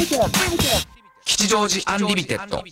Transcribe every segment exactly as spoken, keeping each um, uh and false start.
吉祥寺アンリミテッド。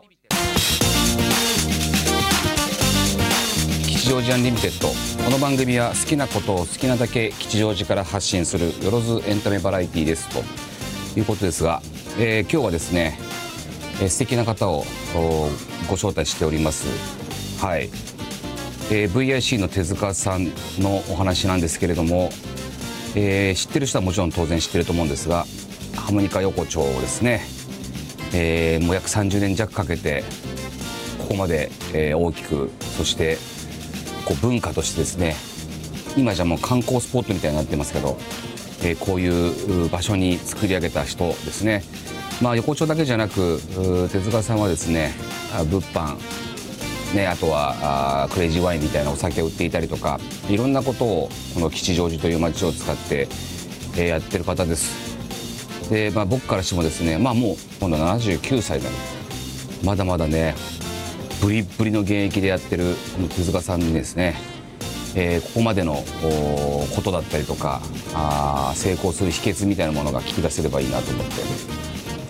吉祥寺アンリミテッド。この番組は好きなことを好きなだけ吉祥寺から発信するよろずエンタメバラエティですということですが、えー、今日はですね、えー、素敵な方をご招待しております。はい、えー、ブイアイシー の手塚さんのお話なんですけれども、えー、知ってる人はもちろん当然知ってると思うんですが、ハーモニカ横丁をですね、えー、もう約さんじゅうねん弱かけてここまで、えー、大きく、そしてこう文化としてですね、今じゃもう観光スポットみたいになってますけど、えー、こういう場所に作り上げた人ですね。まあ横丁だけじゃなく、手塚さんはですね、物販ね、あとはあクレイジーワインみたいなお酒を売っていたりとか、いろんなことをこの吉祥寺という街を使って、えー、やってる方です。で、まあ、僕からしてもですね、まあもう今度はななじゅうきゅうさいなので、まだまだねブリッブリの現役でやってるこの手塚さんにですね、えー、ここまでのことだったりとか、あ成功する秘訣みたいなものが聞き出せればいいなと思って、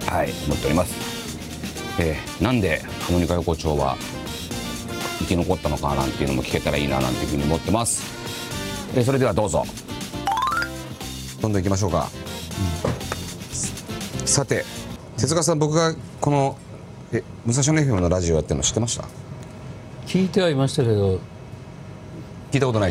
はい、思っております。えー、なんでハーモニカ横丁は生き残ったのかなんていうのも聞けたらいいななんていうふうに思ってます。えー、それではどうぞどんどん行きましょうか。うん、さて手塚さん、僕がこのえ武蔵野 エフエム のラジオやってるの知ってました？ 聞いてはいましたけど、 聞いたことない。